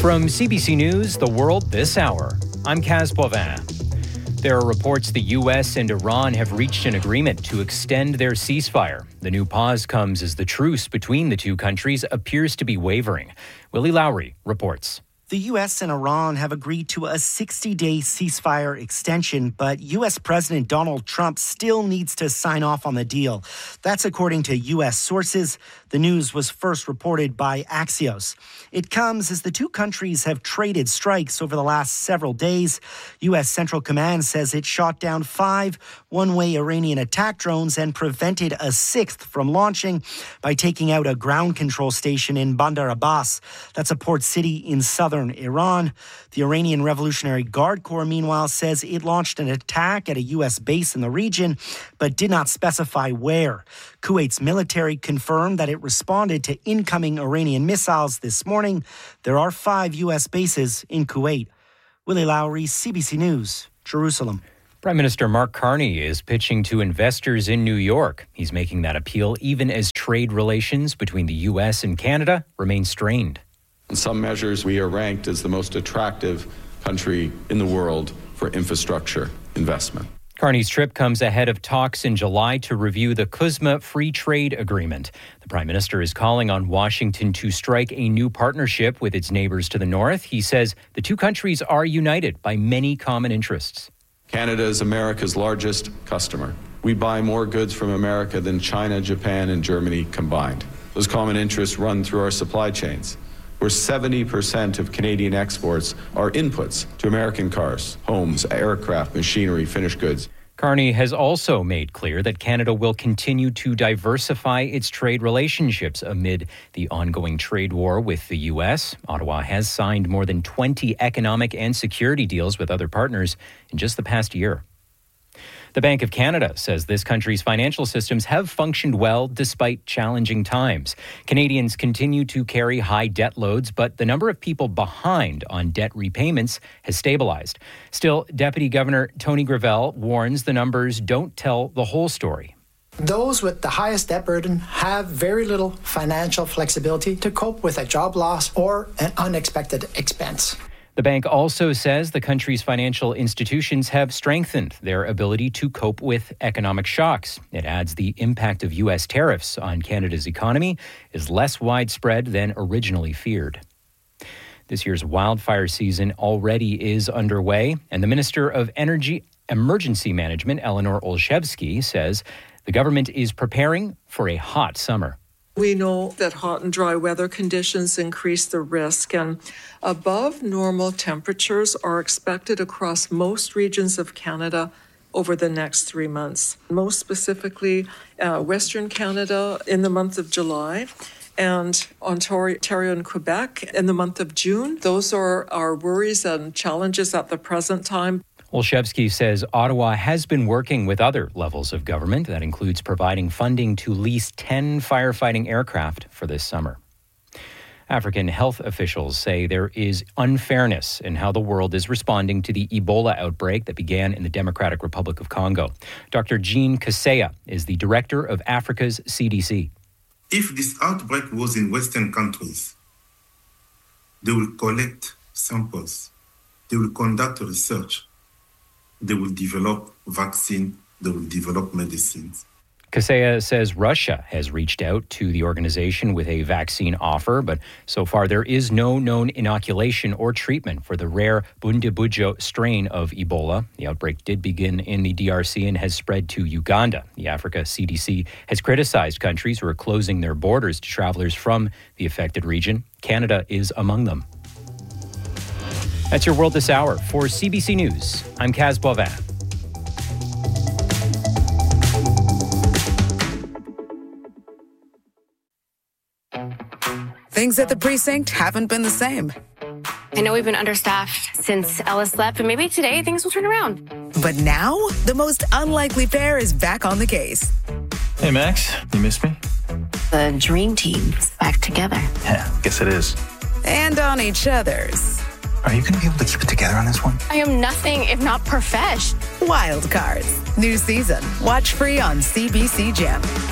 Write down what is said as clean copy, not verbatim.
From CBC News, The World This Hour, I'm Kaz Boivin. There are reports the U.S. and Iran have reached an agreement to extend their ceasefire. The new pause comes as the truce between the two countries appears to be wavering. Willie Lowry reports. The U.S. and Iran have agreed to a 60-day ceasefire extension, but U.S. President Donald Trump still needs to sign off on the deal. That's according to U.S. sources. The news was first reported by Axios. It comes as the two countries have traded strikes over the last several days. U.S. Central Command says it shot down 5 one-way Iranian attack drones and prevented a 6th from launching by taking out a ground control station in Bandar Abbas. That's a port city in southern Iran. The Iranian Revolutionary Guard Corps, meanwhile, says it launched an attack at a U.S. base in the region, but did not specify where. Kuwait's military confirmed that it responded to incoming Iranian missiles this morning. There are 5 U.S. bases in Kuwait. Willie Lowry, CBC News, Jerusalem. Prime Minister Mark Carney is pitching to investors in New York. He's making that appeal even as trade relations between the U.S. and Canada remain strained. In some measures, we are ranked as the most attractive country in the world for infrastructure investment. Carney's trip comes ahead of talks in July to review the CUSMA Free Trade Agreement. The Prime Minister is calling on Washington to strike a new partnership with its neighbors to the north. He says the two countries are united by many common interests. Canada is America's largest customer. We buy more goods from America than China, Japan, and Germany combined. Those common interests run through our supply chains, where 70% of Canadian exports are inputs to American cars, homes, aircraft, machinery, finished goods. Carney has also made clear that Canada will continue to diversify its trade relationships amid the ongoing trade war with the U.S. Ottawa has signed more than 20 economic and security deals with other partners in just the past year. The Bank of Canada says this country's financial systems have functioned well despite challenging times. Canadians continue to carry high debt loads, but the number of people behind on debt repayments has stabilized. Still, Deputy Governor Tony Gravel warns the numbers don't tell the whole story. Those with the highest debt burden have very little financial flexibility to cope with a job loss or an unexpected expense. The bank also says the country's financial institutions have strengthened their ability to cope with economic shocks. It adds the impact of U.S. tariffs on Canada's economy is less widespread than originally feared. This year's wildfire season already is underway, and the Minister of Energy Emergency Management, Eleanor Olszewski, says the government is preparing for a hot summer. We know that hot and dry weather conditions increase the risk, and above normal temperatures are expected across most regions of Canada over the next 3 months. Most specifically, Western Canada in the month of July and Ontario and Quebec in the month of June. Those are our worries and challenges at the present time. Olszewski says Ottawa has been working with other levels of government. That includes providing funding to lease 10 firefighting aircraft for this summer. African health officials say there is unfairness in how the world is responding to the Ebola outbreak that began in the Democratic Republic of Congo. Dr. Jean Kaseya is the director of Africa's CDC. If this outbreak was in Western countries, they will collect samples, they will conduct research, they will develop vaccine, they will develop medicines. Kaseya says Russia has reached out to the organization with a vaccine offer, but so far there is no known inoculation or treatment for the rare Bundibugyo strain of Ebola. The outbreak did begin in the DRC and has spread to Uganda. The Africa CDC has criticized countries who are closing their borders to travelers from the affected region. Canada is among them. That's your World This Hour. For CBC News, I'm Kaz Boivin. Things at the precinct haven't been the same. I know we've been understaffed since Ellis left, but maybe today things will turn around. But now, the most unlikely pair is back on the case. Hey, Max, you miss me? The dream team's back together. Yeah, guess it is. And on each other's. Are you going to be able to keep it together on this one? I am nothing if not profesh. Wild Cards. New season. Watch free on CBC Gem.